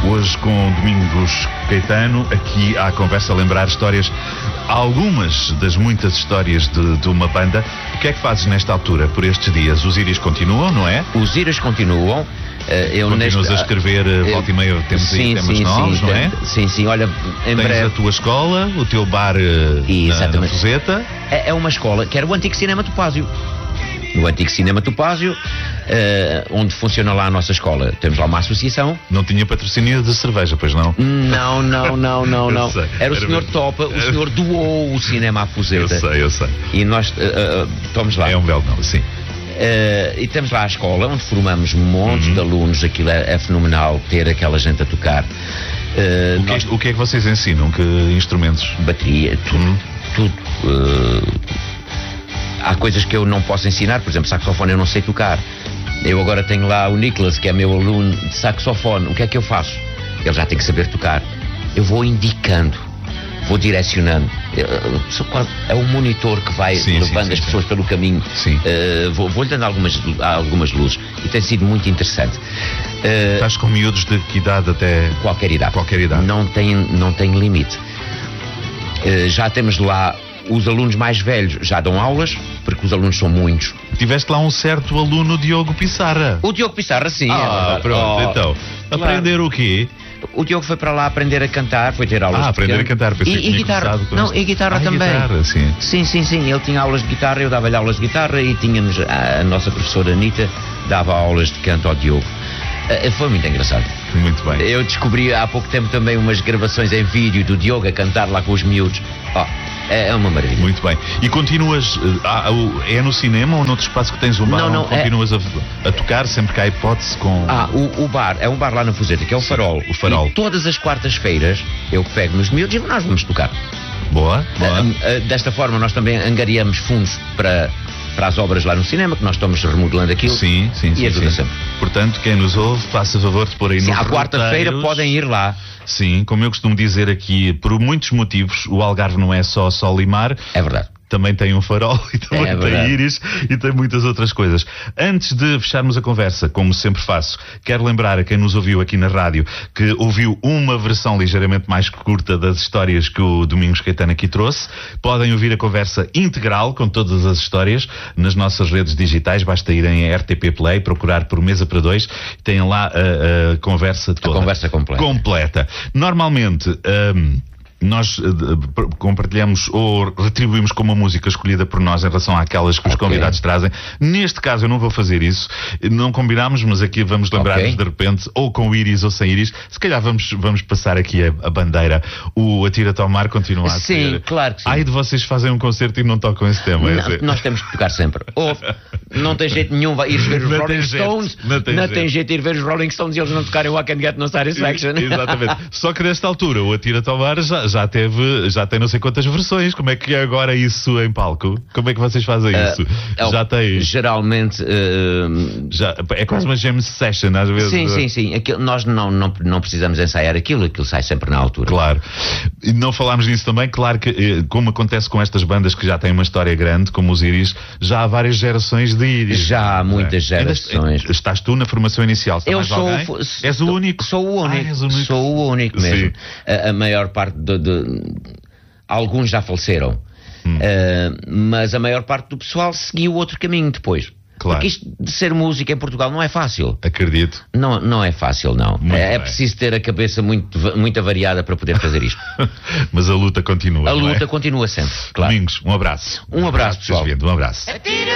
Hoje com Domingos Caetano, aqui à conversa, a lembrar histórias, algumas das muitas histórias de uma banda. O que é que fazes nesta altura, por estes dias? Os Íris continuam, não é? Os Íris continuam. Continuas a escrever volta e meia temas novos, não é? Sim, olha, em breve... Tens a tua escola, o teu bar na Fuseta. É uma escola que era o antigo Cinema Topázio. No antigo Cinema Topázio, onde funciona lá a nossa escola. Temos lá uma associação. Não tinha patrocínio de cerveja, pois não? Não. Era o senhor Topa, o senhor doou o cinema à Fuseta. Eu sei. E nós estamos lá. É um belo nome, sim. E temos lá a escola, onde formamos montes de alunos. Aquilo é fenomenal ter aquela gente a tocar. O que é que vocês ensinam? Que instrumentos? Bateria, tudo. Há coisas que eu não posso ensinar, por exemplo, saxofone eu não sei tocar. Eu agora tenho lá o Nicolas, que é meu aluno de saxofone. O que é que eu faço? Ele já tem que saber tocar. Eu vou indicando, vou direcionando. É um monitor que vai levando as pessoas pelo caminho. Vou-lhe dando algumas luzes. E tem sido muito interessante. Estás com miúdos de que idade até? Qualquer idade. Não tem limite. Já temos lá os alunos mais velhos, já dão aulas, porque os alunos são muitos. Tiveste lá um certo aluno, Diogo Pissarra. O Diogo Pissarra, sim. Pronto, então. Aprender o quê? O Diogo foi para lá aprender a cantar, foi ter aulas de aprender a cantar. E guitarra. E guitarra também. Guitarra, sim. Sim. Ele tinha aulas de guitarra, eu dava-lhe aulas de guitarra e tínhamos a nossa professora Anitta dava aulas de canto ao Diogo. Foi muito engraçado. Muito bem. Eu descobri há pouco tempo também umas gravações em vídeo do Diogo a cantar lá com os miúdos. É uma maravilha. Muito bem. E continuas, é no cinema ou noutro espaço que tens um bar? Não, continuas a tocar sempre que há hipótese com... O bar, é um bar lá na Fuseta, que é o Farol. O Farol. E todas as quartas-feiras eu pego nos miúdos e nós vamos tocar. Boa. Desta forma nós também angariamos fundos para as obras lá no cinema, que nós estamos remodelando aquilo. Sim. E ajuda sempre. Portanto, quem nos ouve, faça favor de pôr aí no à quarta-feira podem ir lá. Sim, como eu costumo dizer aqui, por muitos motivos, o Algarve não é só sol e mar. É verdade. Também tem um farol e também tem íris e tem muitas outras coisas. Antes de fecharmos a conversa, como sempre faço, quero lembrar a quem nos ouviu aqui na rádio que ouviu uma versão ligeiramente mais curta das histórias que o Domingos Caetano aqui trouxe. Podem ouvir a conversa integral com todas as histórias nas nossas redes digitais. Basta irem a RTP Play, procurar por Mesa para Dois e têm lá a conversa toda. A conversa completa. Normalmente... nós compartilhamos ou retribuímos com uma música escolhida por nós em relação àquelas que os convidados trazem. Neste caso eu não vou fazer isso, não combinámos, mas aqui vamos lembrar-nos de repente, ou com íris ou sem íris. Se calhar vamos passar aqui a bandeira. O Atira-te ao Mar continua a ser. Sim, claro que sim. Ai de vocês fazem um concerto e não tocam esse tema. Nós temos que tocar sempre. Não tem jeito nenhum ir ver os Rolling Stones. Não tem jeito de ir ver os Rolling Stones e eles não tocarem o I Can Get No Satisfaction. Exatamente. Só que nesta altura o Atira-te ao Mar já tem não sei quantas versões. Como é que é agora isso em palco? Como é que vocês fazem isso? Já tem... Geralmente... é quase uma jam session às vezes. Sim. Nós não precisamos ensaiar aquilo sai sempre na altura. Claro. E não falámos nisso também, claro que como acontece com estas bandas que já têm uma história grande, como os Íris, já há várias gerações de Íris. Já há muitas gerações. Estás tu na formação inicial? Eu sou... És o único? Sou o único. Sou o único mesmo. A maior parte alguns já faleceram, mas a maior parte do pessoal seguiu outro caminho depois. Claro. Porque isto de ser música em Portugal não é fácil. Acredito. Não é fácil, não. É preciso ter a cabeça muito avariada para poder fazer isto. Mas a luta continua. A luta continua sempre, claro. Domingos, um abraço. Um abraço, pessoal. Um abraço.